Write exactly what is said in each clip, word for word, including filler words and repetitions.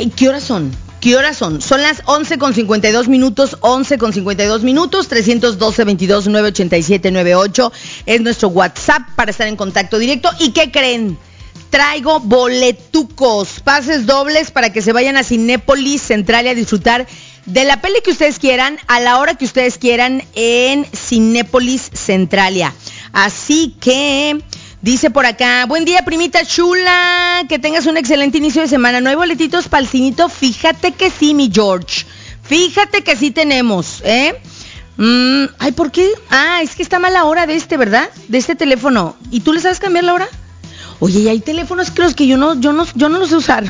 ¿Qué horas son? ¿Qué horas son? Son las once con cincuenta y dos minutos, once con cincuenta y dos minutos, trescientos doce, veintidós, nueve ochenta y siete, noventa y ocho es nuestro WhatsApp para estar en contacto directo. ¿Y qué creen? Traigo boletucos, pases dobles para que se vayan a Cinépolis Centralia a disfrutar de la peli que ustedes quieran, a la hora que ustedes quieran en Cinépolis Centralia. Así que... dice por acá, buen día primita chula, que tengas un excelente inicio de semana. ¿No hay boletitos para el cinito? Fíjate que sí, mi George. Fíjate que sí tenemos, ¿eh? Mm, ay, ¿por qué? Ah, es que está mala hora de este, ¿verdad? De este teléfono. ¿Y tú le sabes cambiar la hora? Oye, y hay teléfonos que los que yo no, yo no, yo no los sé usar.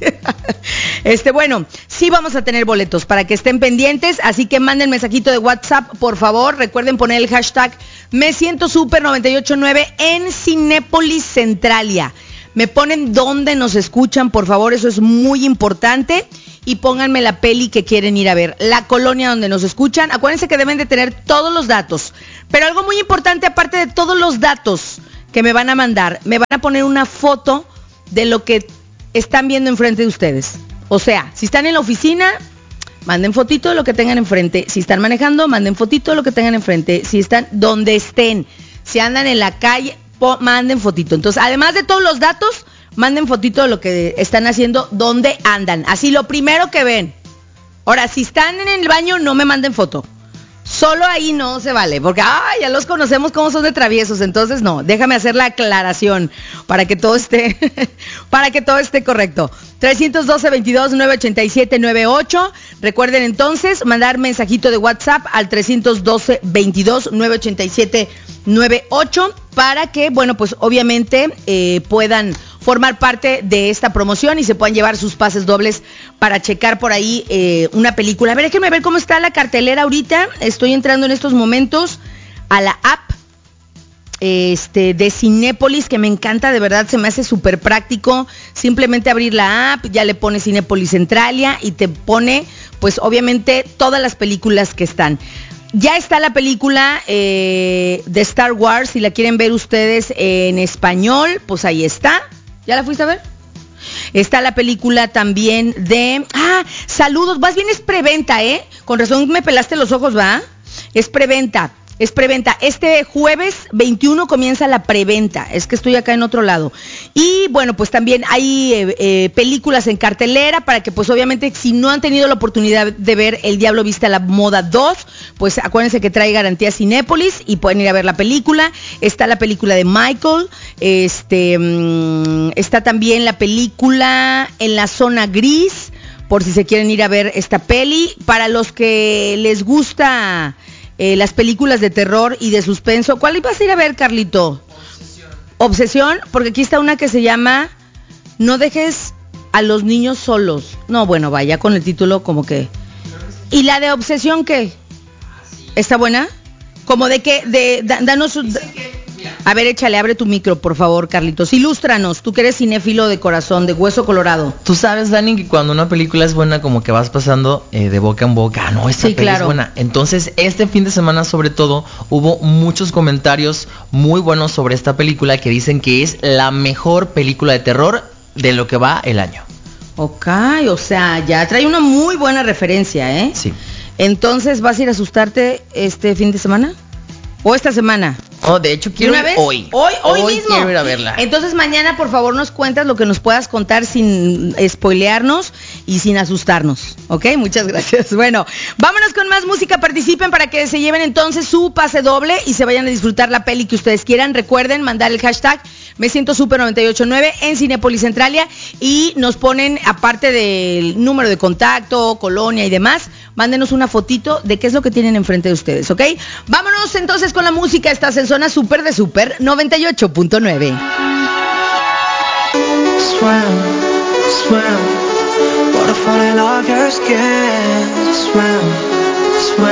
Este, bueno, sí vamos a tener boletos para que estén pendientes, así que manden mensajito de WhatsApp, por favor. Recuerden poner el hashtag Me Siento Super noventa y ocho nueve en Cinépolis Centralia. Me ponen dónde nos escuchan, por favor, eso es muy importante. Y pónganme la peli que quieren ir a ver, la colonia donde nos escuchan. Acuérdense que deben de tener todos los datos. Pero algo muy importante, aparte de todos los datos que me van a mandar, me van a poner una foto de lo que están viendo enfrente de ustedes. O sea, si están en la oficina, manden fotito de lo que tengan enfrente. Si están manejando, manden fotito de lo que tengan enfrente. Si están donde estén, si andan en la calle, po, manden fotito. Entonces, además de todos los datos, manden fotito de lo que están haciendo, donde andan. Así, lo primero que ven. Ahora, si están en el baño, no me manden foto. Solo ahí no se vale, porque ay, ya los conocemos cómo son de traviesos, entonces no, déjame hacer la aclaración para que todo esté, para que todo esté correcto. trescientos doce, veintidós, nueve ochenta y siete, noventa y ocho. Recuerden entonces mandar mensajito de WhatsApp al trescientos doce, veintidós, nueve ochenta y siete, noventa y ocho para que, bueno, pues obviamente eh, puedan formar parte de esta promoción y se puedan llevar sus pases dobles para checar por ahí eh, una película. A ver, déjenme ver cómo está la cartelera ahorita. Estoy entrando en estos momentos a la app este, de Cinépolis, que me encanta, de verdad, se me hace súper práctico. Simplemente abrir la app, ya le pone Cinépolis Centralia y te pone, pues obviamente, todas las películas que están. Ya está la película eh, de Star Wars, si la quieren ver ustedes en español, pues ahí está. ¿Ya la fuiste a ver? Está la película también de... Ah, saludos, más bien es preventa, ¿eh? Con razón me pelaste los ojos, ¿va? Es preventa, es preventa. Este jueves veintiuno comienza la preventa, es que estoy acá en otro lado. Y bueno, pues también hay eh, eh, películas en cartelera para que pues obviamente si no han tenido la oportunidad de ver El Diablo Viste a la Moda dos, pues acuérdense que trae garantía Cinépolis y pueden ir a ver la película. Está la película de Michael, este, mmm, está también la película En la Zona Gris, por si se quieren ir a ver esta peli. Para los que les gusta eh, las películas de terror y de suspenso, ¿cuál ibas a ir a ver, Carlito? Obsesión. Obsesión, porque aquí está una que se llama No dejes a los niños solos. No, bueno, vaya con el título como que... ¿Y la de Obsesión qué? ¿Está buena? Como de que, de, da, danos... A ver, échale, abre tu micro, por favor, Carlitos. Ilústranos, tú que eres cinéfilo de corazón, de hueso colorado. Tú sabes, Dani, que cuando una película es buena, como que vas pasando eh, de boca en boca. Ah, no, esta sí, peli claro. es buena. Entonces, este fin de semana, sobre todo, hubo muchos comentarios muy buenos sobre esta película que dicen que es la mejor película de terror de lo que va el año. Ok, o sea, ya trae una muy buena referencia, ¿eh? Sí. Entonces, ¿vas a ir a asustarte este fin de semana? ¿O esta semana? Oh, de hecho, quiero ¿Una ir vez? hoy. Hoy, hoy, hoy mismo. Quiero ir a verla. Entonces, mañana, por favor, nos cuentas lo que nos puedas contar sin spoilearnos y sin asustarnos. ¿Ok? Muchas gracias. Bueno, vámonos con más música. Participen para que se lleven entonces su pase doble y se vayan a disfrutar la peli que ustedes quieran. Recuerden mandar el hashtag Me Siento Super noventa y ocho nueve en Cinépolis Centralia y nos ponen, aparte del número de contacto, colonia y demás, mándenos una fotito de qué es lo que tienen enfrente de ustedes, ¿ok? Vámonos entonces con la música. Estás en Zona Super de Super noventa y ocho punto nueve. Swim, swim, waterfall in all your skin. Swim.